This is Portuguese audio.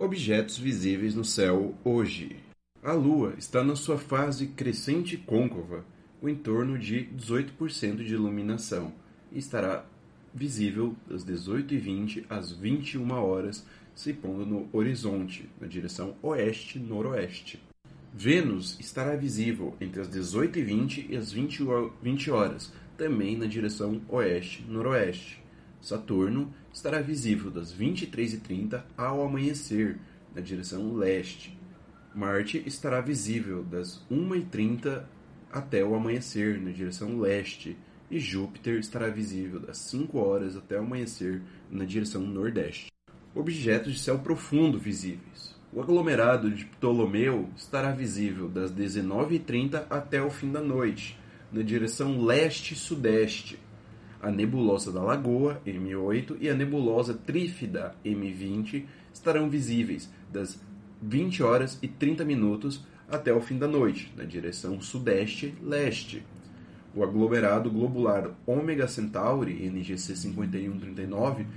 Objetos visíveis no céu hoje. A Lua está na sua fase crescente côncava, com em torno de 18% de iluminação, e estará visível das 18h20 às 21h, se pondo no horizonte, na direção oeste-noroeste. Vênus estará visível entre as 18h20 e as 20h, também na direção oeste-noroeste. Saturno estará visível das 23h30 ao amanhecer, na direção leste. Marte estará visível das 1h30 até o amanhecer, na direção leste. E Júpiter estará visível das 5h até o amanhecer, na direção nordeste. Objetos de céu profundo visíveis. O aglomerado de Ptolomeu estará visível das 19h30 até o fim da noite, na direção leste-sudeste. A nebulosa da Lagoa, M8, e a nebulosa Trífida, M20, estarão visíveis das 20h30 até o fim da noite, na direção sudeste-leste. O aglomerado globular Ômega Centauri, NGC 5139,